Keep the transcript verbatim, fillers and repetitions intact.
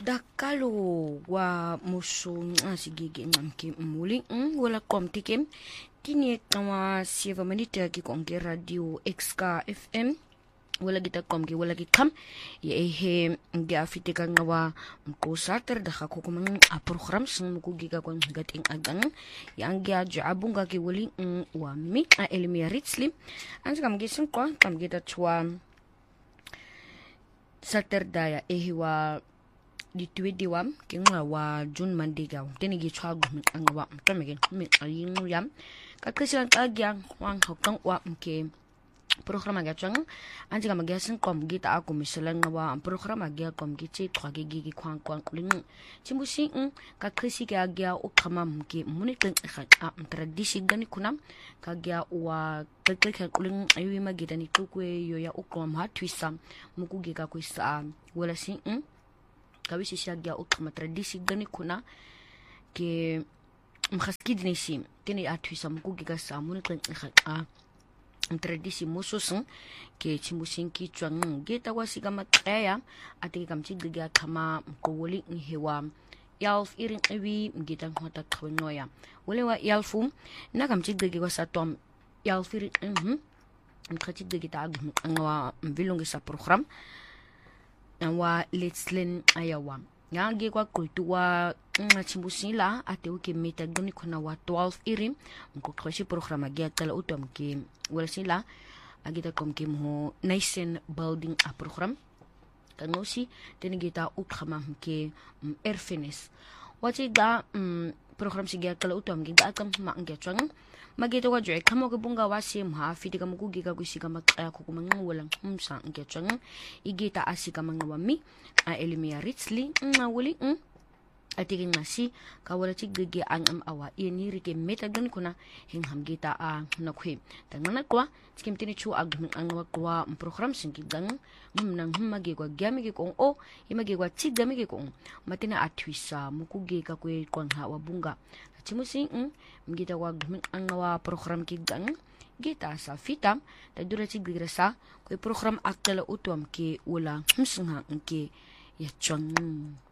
Dakalo wa muso asigigi ngamke muli wala komtikem kini tawa sieva manita ki konge radio X K F M wala kita komge wala kitam ye ehe nge afitika ngawa mkosater dakha kukumang a program sung mukugiga kon gating agang yang gya jabunga ki wali wa mi a elimia ritslim ansa kam gisun ko kam gita chwa Saturday ehe wa di tweet diwam kingwa wa June mandiga tini gi chwagu angwa mtamege mi ayin yam kakisilan agyang wang hokang wa mke programa ga chang anjiga magasin kom gita ako misalan wa programa ga kom gichi twage gi kwang kwang ling chimbusi kakisi ga agya o kama mke munitin kha tradisi gani kunam kagya wa kakika kuling ayu magida ni tukwe yoya ukrom ha twisa mukugi ga kuisa wala sin kawisi siagya ukma tradisi gani kuna ke mkhaskid nisi tini atwisa mukugi ga samuni kan kha tradisi mususun ke chimbusin ki chwang geta wasiga mataya ati kamchi giga kama mkowoli hewa yalf irin ewi mgita ngota khawnoya wale wa yalfu na kamchi giga wasatom yalf irin mhm mkhachi giga ag ngwa mvilungi sa program wa letslen ayawa ngange kwa kultuwa ngachimbusila ate uke meta gani kuna wa twelve irim mko kwashi programa gya tala utom ke wala agita kom ke mo nation building a program kanosi tenigita ukhama ke erfenes wachi ga program sigya tala utom ge ga kam ma ngya chang magito wa joy kamo ke bunga wasi mha fiti kam ku giga ku siga makaya ku kumang wala umsa ngya chang igita asika mangawami a elimia ritsli ngawuli mm atigin nasi kawala chigge ang am awa ini rike metagan kuna hing hamgita a nakwe tangana kwa tikim tini chu ag ang kwa program singi gang nang humage kwa gyamige ko o image kwa chigamige ko matina atwisa mukuge ka kwe kwa hawa bunga chimusi mgita wa ang wa program ki gang gita sa fitam tadura chiggira sa ko program akala utom ke wala humsinga ke ya chang